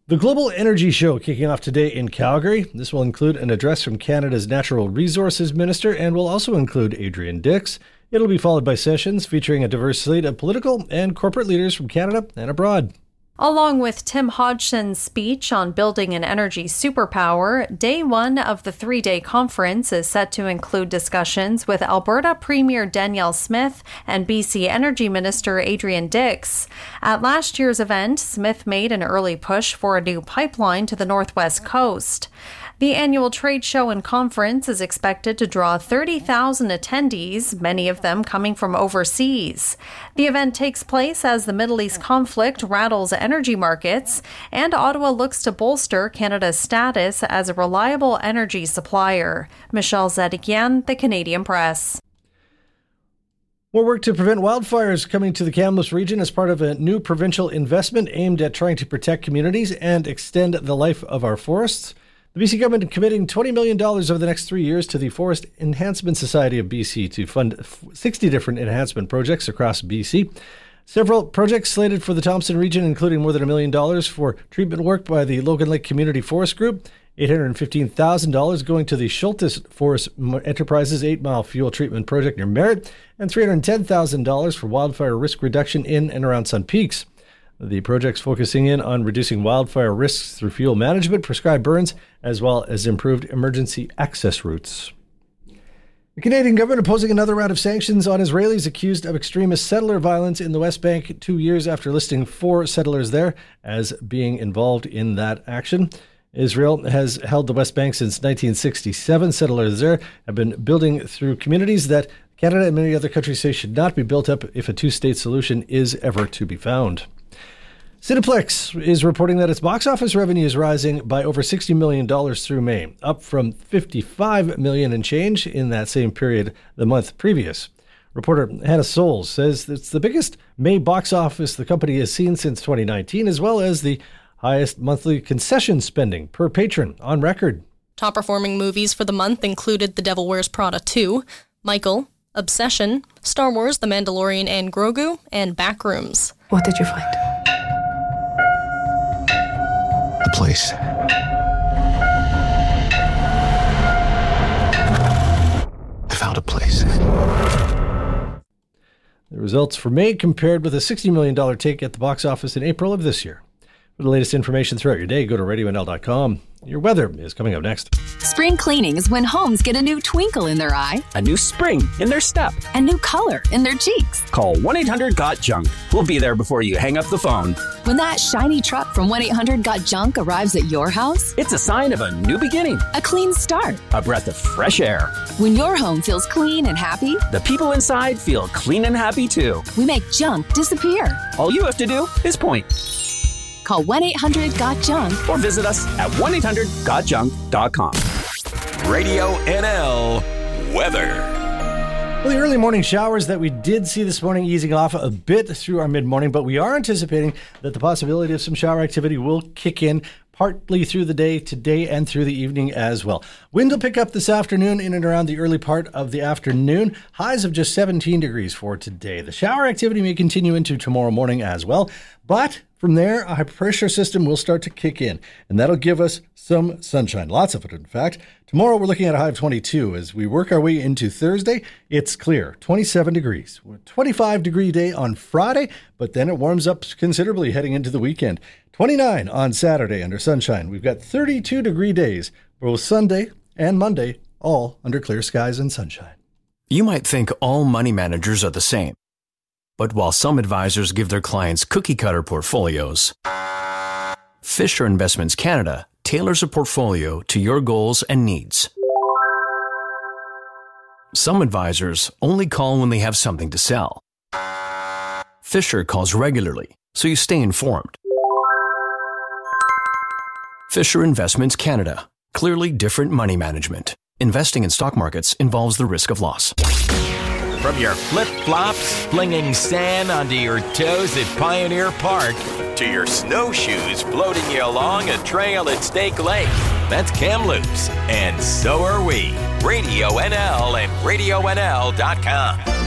The Global Energy Show kicking off today in Calgary. This will include an address from Canada's Natural Resources Minister and will also include Adrian Dix. It'll be followed by sessions featuring a diverse slate of political and corporate leaders from Canada and abroad. Along with Tim Hodgson's speech on building an energy superpower, day one of the three-day conference is set to include discussions with Alberta Premier Danielle Smith and BC Energy Minister Adrian Dix. At last year's event, Smith made an early push for a new pipeline to the Northwest Coast. The annual trade show and conference is expected to draw 30,000 attendees, many of them coming from overseas. The event takes place as the Middle East conflict rattles energy markets, and Ottawa looks to bolster Canada's status as a reliable energy supplier. Michelle Zedekian, The Canadian Press. More work to prevent wildfires coming to the Kamloops region as part of a new provincial investment aimed at trying to protect communities and extend the life of our forests. The BC government committing $20 million over the next 3 years to the Forest Enhancement Society of BC to fund 60 different enhancement projects across BC. Several projects slated for the Thompson region, including more than $1 million for treatment work by the Logan Lake Community Forest Group, $815,000 going to the Schultes Forest Enterprises 8 Mile Fuel Treatment Project near Merritt, and $310,000 for wildfire risk reduction in and around Sun Peaks. The project's focusing in on reducing wildfire risks through fuel management, prescribed burns, as well as improved emergency access routes. The Canadian government opposing another round of sanctions on Israelis accused of extremist settler violence in the West Bank 2 years after listing 4 settlers there as being involved in that action. Israel has held the West Bank since 1967. Settlers there have been building through communities that Canada and many other countries say should not be built up if a two-state solution is ever to be found. Cineplex is reporting that its box office revenue is rising by over $60 million through May, up from $55 million and change in that same period the month previous. Reporter Hannah Souls says it's the biggest May box office the company has seen since 2019, as well as the highest monthly concession spending per patron on record. Top-performing movies for the month included The Devil Wears Prada 2, Michael, Obsession, Star Wars, The Mandalorian and Grogu, and Backrooms. What did you find? A place. I found a place. The results for May compared with a $60 million take at the box office in April of this year. For the latest information throughout your day, go to RadioNL.com. Your weather is coming up next. Spring cleaning is when homes get a new twinkle in their eye, a new spring in their step, and new color in their cheeks. Call 1-800-GOT-JUNK. We'll be there before you hang up the phone. When that shiny truck from 1-800-GOT-JUNK arrives at your house, it's a sign of a new beginning, a clean start, a breath of fresh air. When your home feels clean and happy, the people inside feel clean and happy too. We make junk disappear. All you have to do is point. Call 1-800-GOT-JUNK or visit us at 1-800-GOTJUNK.com. Radio NL weather. Well, the early morning showers that we did see this morning easing off a bit through our mid-morning, but we are anticipating that the possibility of some shower activity will kick in partly through the day today and through the evening as well. Wind will pick up this afternoon in and around the early part of the afternoon. Highs of just 17 degrees for today. The shower activity may continue into tomorrow morning as well, but from there, a high-pressure system will start to kick in, and that'll give us some sunshine. Lots of it, in fact. Tomorrow, we're looking at a high of 22. As we work our way into Thursday, it's clear, 27 degrees. 25-degree day on Friday, but then it warms up considerably heading into the weekend. 29 on Saturday under sunshine. We've got 32-degree days, both Sunday and Monday, all under clear skies and sunshine. You might think all money managers are the same. But while some advisors give their clients cookie-cutter portfolios, Fisher Investments Canada tailors a portfolio to your goals and needs. Some advisors only call when they have something to sell. Fisher calls regularly, so you stay informed. Fisher Investments Canada. Clearly different money management. Investing in stock markets involves the risk of loss. From your flip-flops flinging sand onto your toes at Pioneer Park to your snowshoes floating you along a trail at Snake Lake, that's Kamloops, and so are we. Radio NL and RadioNL.com.